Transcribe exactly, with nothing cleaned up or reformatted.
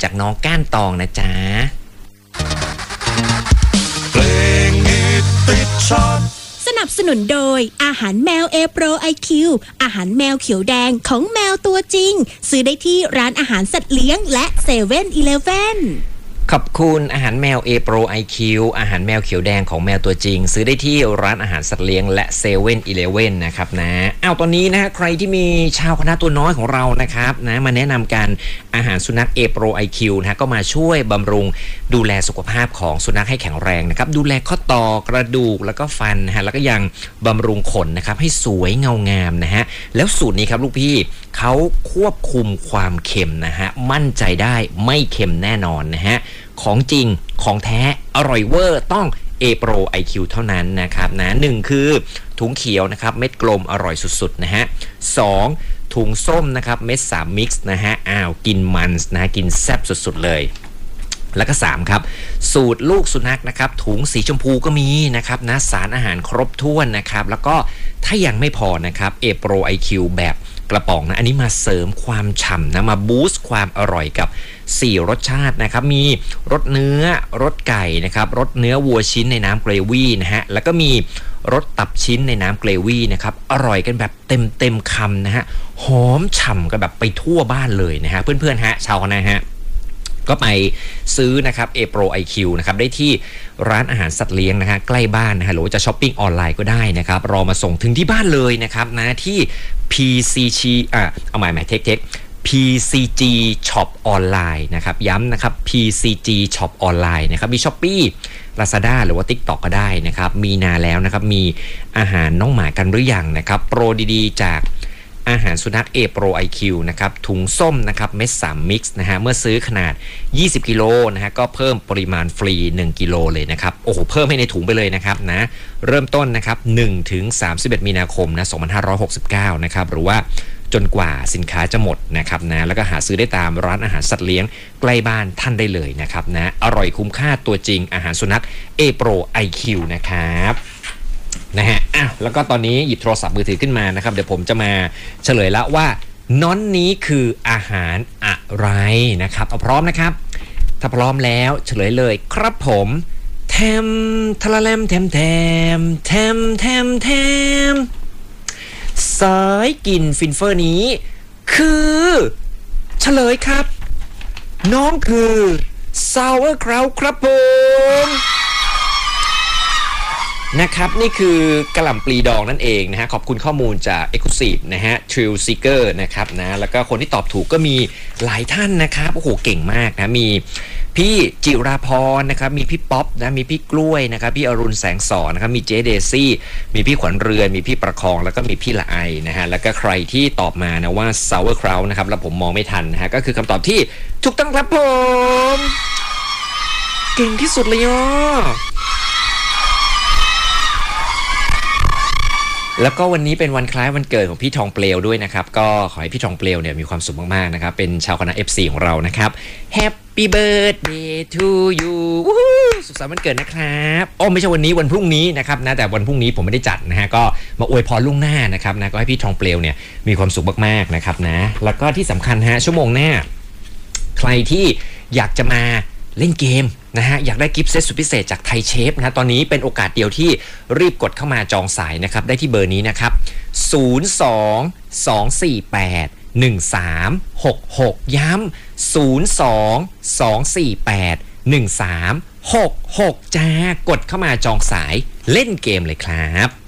จากน้องก้านตองนะจ๊ะเพลงฮิตติดชาร์ตสนับสนุนโดยอาหารแมว A Pro ไอ คิว อาหารแมวเขียวแดงของแมวตัวจริงซื้อได้ที่ร้านอาหารสัตว์เลี้ยงและเซเว่นอีเลฟเว่นขอบคุณอาหารแมว A Pro ไอ คิว อาหารแมวเขียวแดงของแมวตัวจริงซื้อได้ที่ร้านอาหารสัตว์เลี้ยงและเซเว่นอีเลฟเว่นนะครับนะเอาตอนนี้นะฮะใครที่มีชาวคณะตัวน้อยของเรานะครับนะมาแนะนำกันอาหารสุนัข A Pro ไอ คิว นะฮะก็มาช่วยบำรุงดูแลสุขภาพของสุนัขให้แข็งแรงนะครับดูแลข้อต่อกระดูกแล้วก็ฟันนะฮะแล้วก็ยังบำรุงขนนะครับให้สวยเงางามนะฮะแล้วสูตรนี้ครับลูกพี่เขาควบคุมความเค็มนะฮะมั่นใจได้ไม่เค็มแน่นอนนะฮะของจริงของแท้อร่อยเวอร์ต้อง A Pro ไอ คิว เท่านั้นนะครับนะหนึ่งคือถุงเขียวนะครับเม็ดกลมอร่อยสุดๆนะฮะสองถุงส้มนะครับเม็ดสามมิกซ์นะฮะอ้าวกินมันนะฮะกินแซ่บสุดๆเลยแล้วก็สามครับสูตรลูกสุนัขนะครับถุงสีชมพูก็มีนะครับนะสารอาหารครบถ้วนนะครับแล้วก็ถ้ายังไม่พอนะครับ A Pro ไอ คิว แบบกระป๋องนะอันนี้มาเสริมความฉ่ำนะมาบูสต์ความอร่อยกับสี่รสชาตินะครับมีรสเนื้อรสไก่นะครับรสเนื้อวัวชิ้นในน้ำเกรวี่นะฮะแล้วก็มีรสตับชิ้นในน้ำเกรวี่นะครับอร่อยกันแบบเต็มเต็มคำนะฮะหอมฉ่ำกันแบบไปทั่วบ้านเลยนะฮะเพื่อนๆฮะชาวคณะฮะก็ไปซื้อนะครับ A Pro ไอ คิว นะครับได้ที่ร้านอาหารสัตว์เลี้ยงนะฮะใกล้บ้านนะฮะหรือว่าจะช้อปปิ้งออนไลน์ก็ได้นะครับรอมาส่งถึงที่บ้านเลยนะครับนะที่ พี ซี จี อ่ะเอาใหม่ใหม่เทคเทค พี ซี จี Shop ออนไลน์นะครับย้ำนะครับ พี ซี จี Shop ออนไลน์นะครับมี Shopee Lazada หรือว่า TikTok ก็ได้นะครับมีนานแล้วนะครับมีอาหารน้องหมากันหรือยังนะครับโปรดีๆจากอาหารสุนัข A Pro ไอ คิว นะครับถุงส้มนะครับเม็ดสามมิกซ์นะฮะเมื่อซื้อขนาดยี่สิบกิโลนะฮะก็เพิ่มปริมาณฟรีหนึ่งกิโลเลยนะครับโอ้โหเพิ่มให้ในถุงไปเลยนะครับนะเริ่มต้นนะครับหนึ่งถึงสามสิบเอ็ดมีนาคมนะสองพันห้าร้อยหกสิบเก้านะครับหรือว่าจนกว่าสินค้าจะหมดนะครับนะแล้วก็หาซื้อได้ตามร้านอาหารสัตว์เลี้ยงใกล้บ้านท่านได้เลยนะครับนะอร่อยคุ้มค่าตัวจริงอาหารสุนัข A Pro ไอ คิว นะครับนะฮะอ่ะแล้วก็ตอนนี้หยิบโทรศัพท์มือถือขึ้นมานะครับเดี๋ยวผมจะมาเฉลยละว่าน้อนนี้คืออาหารอะไรนะครับเอาพร้อมนะครับถ้าพร้อมแล้วเฉลยเลยครับผมแทมทะละแลมแทมแทมแทมแทมแทมสายกินฟินเฟอร์นี้คือเฉลยครับน้องคือซาวร์คราวครับผมนะครับนี่คือกะหล่ำปลีดองนั่นเองนะฮะขอบคุณข้อมูลจาก Exclusive นะฮะ Thrill Seeker นะครับนะแล้วก็คนที่ตอบถูกก็มีหลายท่านนะครับโอ้โหเก่งมากนะมีพี่จิราพรนะครับมีพี่ป๊อปนะมีพี่กล้วยนะครับพี่อรุณแสงสอนนะครับมีเจเดซี่มีพี่ขวัญเรือนมีพี่ประคองแล้วก็มีพี่ละไอนะฮะแล้วก็ใครที่ตอบมานะว่า Sauerkraut นะครับแล้วผมมองไม่ทันนะฮะก็คือคำตอบที่ถูกต้องครับผมเก่งที่สุดเลยอ่ะแล้วก็วันนี้เป็นวันคล้ายวันเกิดของพี่ทองเปลวด้วยนะครับก็ขอให้พี่ทองเปลวเนี่ยมีความสุขมากๆนะครับเป็นชาวคณะ เอฟ ซี ของเรานะครับ Happy Birthday to you สุขสันต์วันเกิดนะครับอ๋อไม่ใช่วันนี้วันพรุ่งนี้นะครับนะแต่วันพรุ่งนี้ผมไม่ได้จัดนะฮะก็มาอวยพรล่วงหน้านะครับนะก็ให้พี่ทองเปลวเนี่ยมีความสุขมากๆนะครับนะแล้วก็ที่สำคัญฮะชั่วโมงหน้าใครที่อยากจะมาเล่นเกมนะฮะอยากได้กิฟต์เซตสุดพิเศษจากไทยเชฟนะตอนนี้เป็นโอกาสเดียวที่รีบกดเข้ามาจองสายนะครับได้ที่เบอร์นี้นะครับศูนย์ สอง สอง สี่ แปด หนึ่ง สาม หก หกย้ำศูนย์ สอง สอง สี่ แปด หนึ่ง สาม หก หกจ้ากดเข้ามาจองสายเล่นเกมเลยครับ